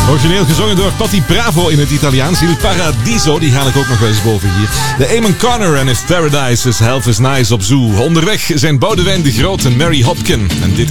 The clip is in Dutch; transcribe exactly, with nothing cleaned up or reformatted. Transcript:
Origineel gezongen door Patti Bravo in het Italiaans. Il Paradiso, die haal ik ook nog wel eens boven hier. De Eamon Connor en If Paradise is Health is Nice op Zoo. Onderweg zijn Boudewijn de Groot en Mary Hopkin. En dit